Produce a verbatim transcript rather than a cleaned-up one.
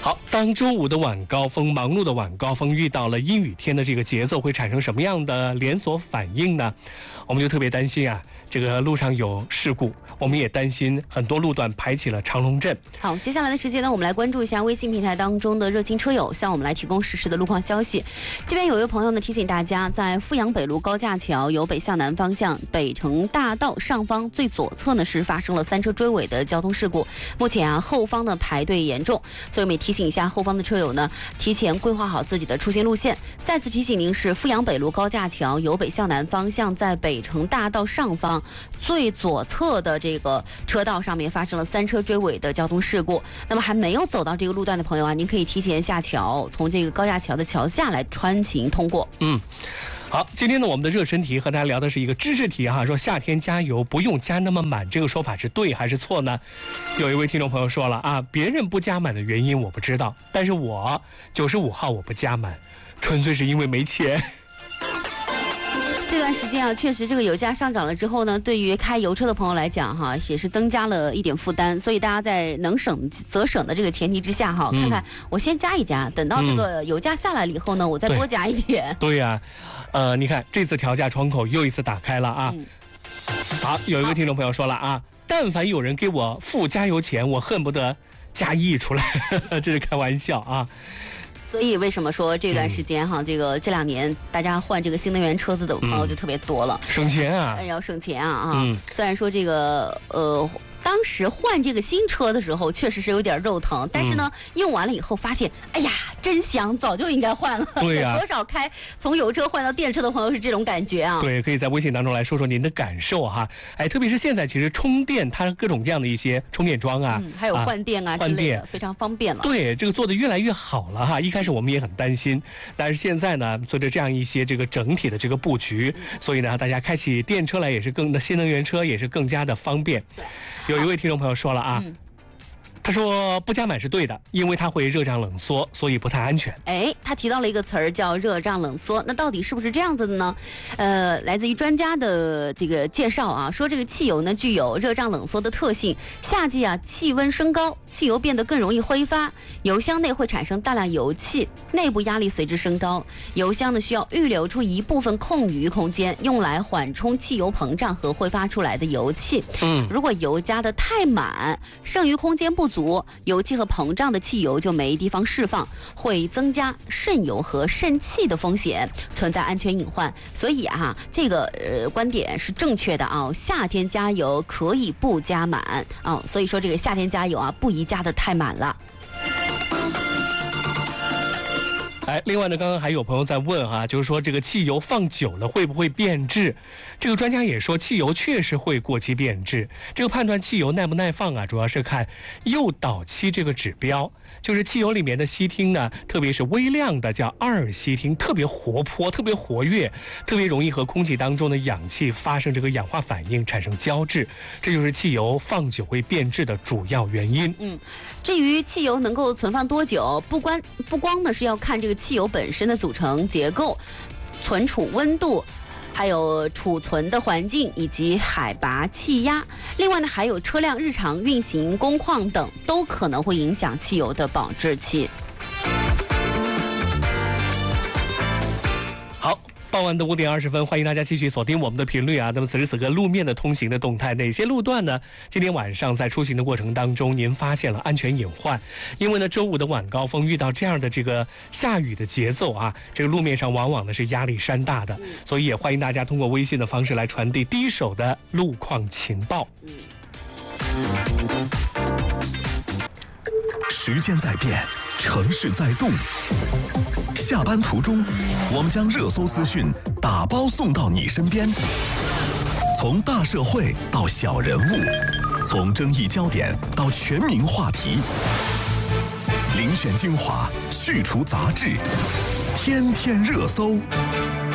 好，当周五的晚高峰，忙碌的晚高峰遇到了阴雨天的这个节奏，会产生什么样的连锁反应呢？我们就特别担心啊，这个路上有事故，我们也担心很多路段排起了长龙阵。 好，接下来的时间呢，我们来关注一下微信平台当中的热心车友向我们来提供实时的路况消息。这边有一位朋友呢提醒大家，在富阳北路高架桥由北向南方向北城大道上方最左侧呢是发生了三车追尾的交通事故，目前啊后方呢排队严重，所以我们也提醒一下后方的车友呢，提前规划好自己的出行路线。再次提醒您是富阳北路高架桥由北向南方向在北城大道上方最左侧的这个车道上面发生了三车追尾的交通事故。那么还没有走到这个路段的朋友啊，您可以提前下桥，从这个高架桥的桥下来穿行通过。 嗯。好，今天呢，我们的热身题和大家聊的是一个知识题哈，说夏天加油不用加那么满，这个说法是对还是错呢？有一位听众朋友说了啊，别人不加满的原因我不知道，但是我九十五号我不加满，纯粹是因为没钱。 这段时间啊，确实这个油价上涨了之后呢，对于开油车的朋友来讲哈，也是增加了一点负担，所以大家在能省则省的这个前提之下哈，嗯、看看我先加一加，等到这个油价下来了以后呢，我再多加一点。 对呀、啊，呃，你看这次调价窗口又一次打开了啊。嗯、好，有一位听众朋友说了啊，但凡有人给我付加油钱，我恨不得加亿出来，这是开玩笑啊。 所以为什么说这段时间哈，嗯、这个这两年大家换这个新能源车子的朋友就特别多了， 嗯、省钱啊， 要省钱啊啊！ 嗯、 虽然说这个呃。当时换这个新车的时候，确实是有点肉疼，但是呢，嗯、用完了以后发现，哎呀，真香，早就应该换了。 对呀、啊， 有多少开从油车换到电车的朋友是这种感觉啊？ 对，可以在微信当中来说说您的感受哈。哎，特别是现在，其实充电它各种各样的一些充电桩啊， 嗯、还有换电啊，啊换电非常方便了。 对，这个做的越来越好了哈。一开始我们也很担心，但是现在呢，随着这样一些这个整体的这个布局，嗯、所以呢，大家开起电车来也是更的新能源车也是更加的方便。有一位听众朋友说了啊，嗯、他说不加满是对的，因为它会热胀冷缩，所以不太安全。 哎，他提到了一个词儿叫热胀冷缩，那到底是不是这样子的呢？呃，来自于专家的这个介绍啊，说这个汽油呢具有热胀冷缩的特性，夏季啊气温升高，汽油变得更容易挥发，油箱内会产生大量油气，内部压力随之升高，油箱呢需要预留出一部分空余空间，用来缓冲汽油膨胀和挥发出来的油气。嗯，如果油加的太满，剩余空间不足，油气和膨胀的汽油就没地方释放，会增加渗油和渗气的风险，存在安全隐患。所以啊，这个呃观点是正确的啊。夏天加油可以不加满啊，所以说这个夏天加油啊，不宜加的太满了。 哎，另外呢，刚刚还有朋友在问哈、啊，就是说这个汽油放久了会不会变质？这个专家也说，汽油确实会过期变质。这个判断汽油耐不耐放啊，主要是看诱导期这个指标，就是汽油里面的烯烃呢，特别是微量的叫二烯烃，特别活泼，特别活跃，特别容易和空气当中的氧气发生这个氧化反应，产生胶质，这就是汽油放久会变质的主要原因。 嗯，至于汽油能够存放多久，不光不光呢是要看这个汽油本身的组成结构、存储温度，还有储存的环境以及海拔、气压。另外呢，还有车辆日常运行工况等，都可能会影响汽油的保质期。 好。傍晚的五点二十分，欢迎大家继续锁定我们的频率啊。那么此时此刻路面的通行的动态，哪些路段呢？今天晚上在出行的过程当中，您发现了安全隐患，因为呢周五的晚高峰遇到这样的这个下雨的节奏啊，这个路面上往往呢是压力山大的，所以也欢迎大家通过微信的方式来传递第一手的路况情报。 时间在变，城市在动。下班途中，我们将热搜资讯打包送到你身边。从大社会到小人物，从争议焦点到全民话题，遴选精华，去除杂质，天天热搜。